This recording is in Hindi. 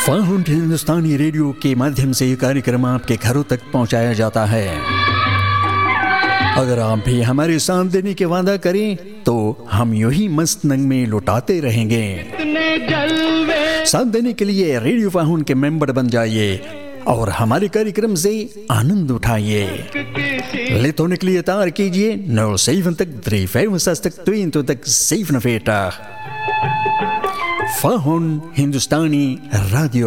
फाउंड हिंदुस्तानी रेडियो के माध्यम से ये कार्यक्रम आपके घरों तक पहुंचाया जाता है। अगर आप भी हमारे साथ देने के वादा करें तो हम यूं ही मस्त नंग में लुटाते रहेंगे। साथ देने के लिए रेडियो फाउंड के मेंबर बन जाइए और हमारे कार्यक्रम से आनंद उठाइए। Lid hoor ik lietaar kietje 070 365 22 47. Fahon Hindustani Radio.